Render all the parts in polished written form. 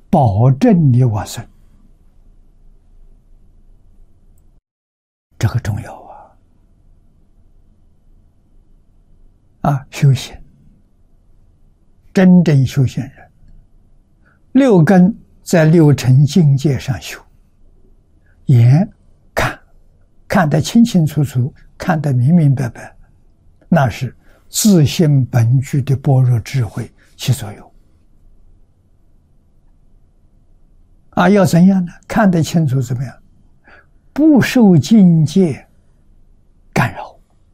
保证你往生，这个重要修行，真正修行人，六根在六尘境界上修，眼看得清清楚楚，看得明明白白，那是自性本具的般若智慧起作用。要怎样呢？看得清楚怎么样？不受境界干扰。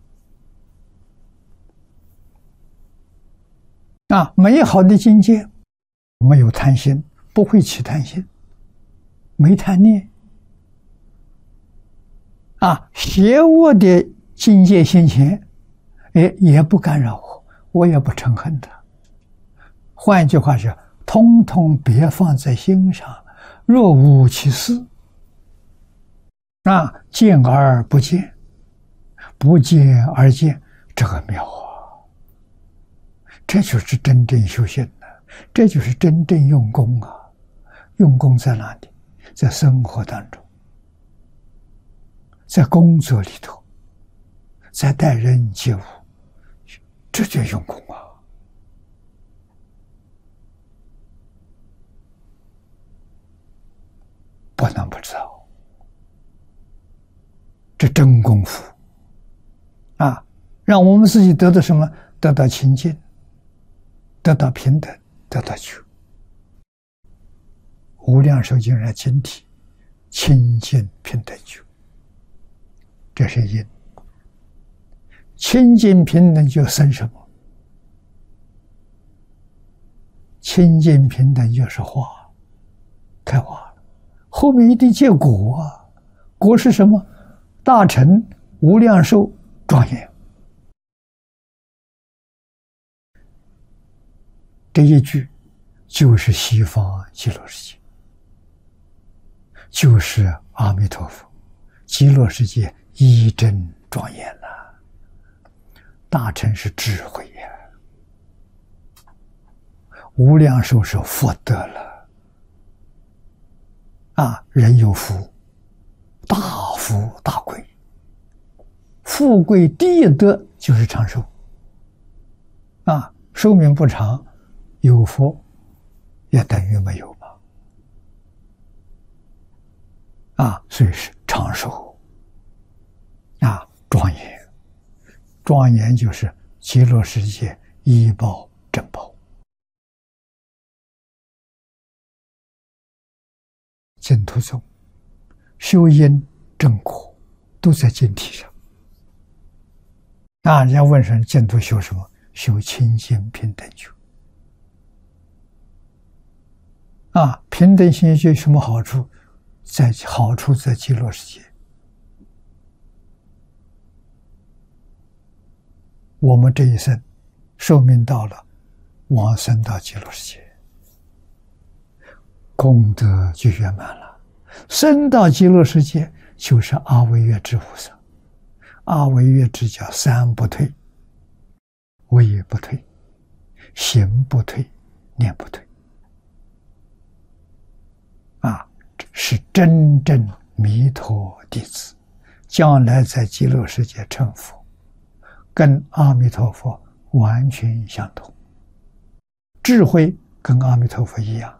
美好的境界，没有贪心，不会起贪心，没贪念。邪恶的境界现前，也不干扰我，我也不嗔恨它。换一句话是，通通别放在心上，若无其事。见而不见，不见而见，这个妙啊！这就是真正修行的，这就是真正用功啊！用功在哪里？在生活当中，在工作里头，在待人接物，这就用功啊！不能不知道，这真功夫让我们自己得到什么？得到清净，得到平等，得到觉。无量寿经上经题，清净平等觉，这是因。清净平等就生什么？清净平等就是花，开花了，后面一定结果啊！果是什么？大成无量寿庄严。这一句就是西方极乐世界，就是阿弥陀佛，极乐世界一真庄严了。大乘是智慧呀，无量寿是福德了。人有福，大福大贵，富贵第一德就是长寿。寿命不长，有福也等于没有嘛。所以是长寿庄严，庄严就是极乐世界一报正报。净土宗修因正果都在经题上。人家问说净土修什么？修清净平等觉。平等心觉有什么好处？好处在极乐世界。我们这一生寿命到了，往生到极乐世界，功德就圆满了。生到极乐世界就是阿惟越致菩萨。阿惟越致叫三不退：位不退，行不退，念不退。是真正弥陀弟子，将来在极乐世界成佛，跟阿弥陀佛完全相同，智慧跟阿弥陀佛一样，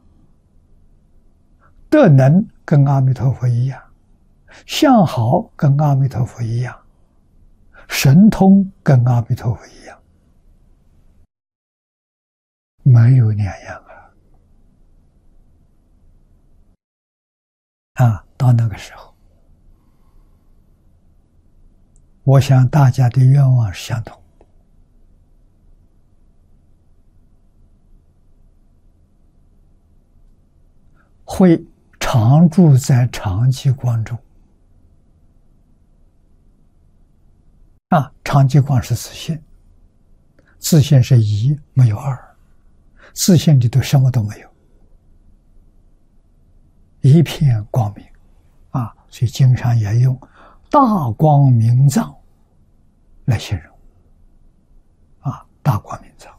德能跟阿弥陀佛一样，相好跟阿弥陀佛一样，神通跟阿弥陀佛一样，没有两样到那个时候，我想大家的愿望是相同的，会常住在常寂光中。常寂光是自性，自性是一，没有二，自性里头什么都没有，一片光明所以经常也用大光明藏来形容大光明藏。